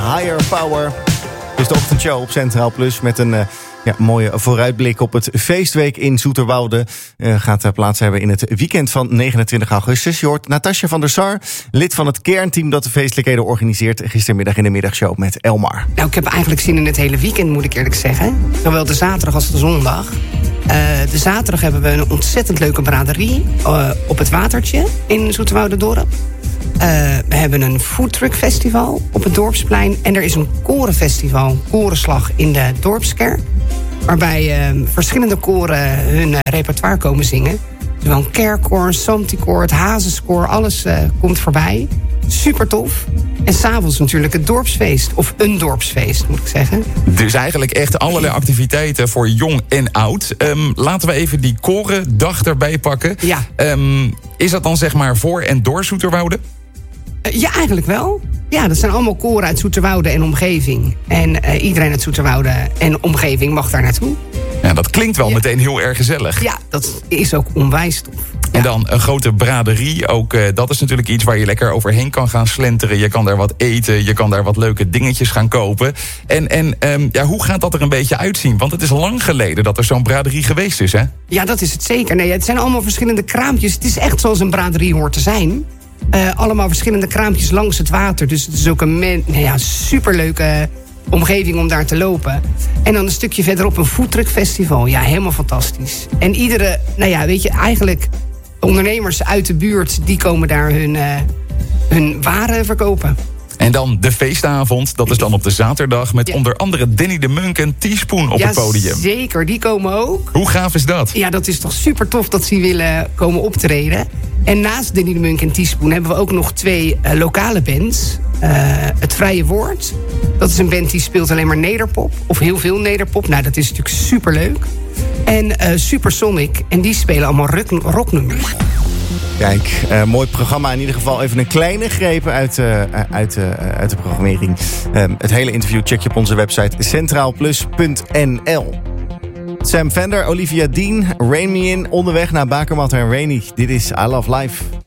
Higher Power. Dus de ochtendshow op Centraal Plus met een mooie vooruitblik op het feestweek in Zoeterwoude. Gaat plaats hebben in het weekend van 29 augustus. Je hoort Natasja van der Sar, lid van het kernteam dat de feestelijkheden organiseert, gistermiddag in de middagshow met Elmar. Nou, ik heb eigenlijk zin in het hele weekend, moet ik eerlijk zeggen. Zowel de zaterdag als de zondag. De zaterdag hebben we een ontzettend leuke braderie op het Watertje in Zoeterwoude-dorp. We hebben een foodtruck festival op het Dorpsplein. En er is een korenfestival, Korenslag in de Dorpskerk. Waarbij verschillende koren hun repertoire komen zingen. Zowel een kerkkoor, Santicoor, het Hazenskoor, alles komt voorbij. Super tof. En s'avonds natuurlijk het dorpsfeest. Of een dorpsfeest, moet ik zeggen. Dus eigenlijk echt allerlei activiteiten voor jong en oud. Laten we even die korendag erbij pakken. Ja. Is dat dan zeg maar voor en door Zoeterwoude? Ja, eigenlijk wel. Ja, dat zijn allemaal koren uit Zoeterwoude en omgeving. En iedereen uit Zoeterwoude en omgeving mag daar naartoe. Ja, dat klinkt wel meteen heel erg gezellig. Ja, dat is ook onwijs tof. En dan een grote braderie. Ook dat is natuurlijk iets waar je lekker overheen kan gaan slenteren. Je kan daar wat eten, je kan daar wat leuke dingetjes gaan kopen. En hoe gaat dat er een beetje uitzien? Want het is lang geleden dat er zo'n braderie geweest is, hè? Ja, dat is het zeker. Nee, het zijn allemaal verschillende kraampjes. Het is echt zoals een braderie hoort te zijn. Allemaal verschillende kraampjes langs het water. Dus het is ook een superleuke omgeving om daar te lopen. En dan een stukje verderop een foodtruck festival. Ja, helemaal fantastisch. En iedere, eigenlijk ondernemers uit de buurt, die komen daar hun waren verkopen. En dan de feestavond, dat is dan op de zaterdag met onder andere Danny de Munk en Teaspoon op het podium. Zeker, die komen ook. Hoe gaaf is dat? Ja, dat is toch super tof dat ze willen komen optreden. En naast Danny de Munk en Teaspoon hebben we ook nog 2 lokale bands. Het Vrije Woord, dat is een band die speelt alleen maar nederpop. Of heel veel nederpop, nou dat is natuurlijk superleuk. En Supersonic, en die spelen allemaal rocknummers. Kijk, mooi programma. In ieder geval even een kleine greep uit de programmering. Het hele interview check je op onze website centraalplus.nl. Sam Fender, Olivia Dean, Rain Me In, onderweg naar Bakermat en Rainy. Dit is I Love Life.